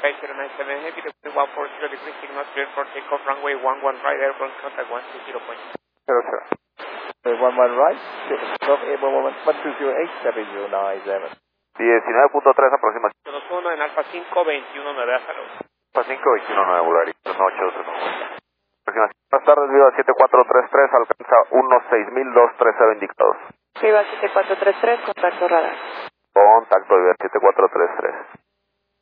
Sky097 Heavy, the 140 degree signal clear for takeoff, runway 11 right, airborne contact 120. 11 right, takeoff, airborne 1208, 19.3 aproximación. 1 en Alfa 5, 21.9, hasta luego. Alfa 5, 21.9, Volaris, 1829. Aproximación. Buenas tardes, Viva 7433, alcanza 16.213 indicados. Viva 7433, contacto radar. Contacto Viva 7433.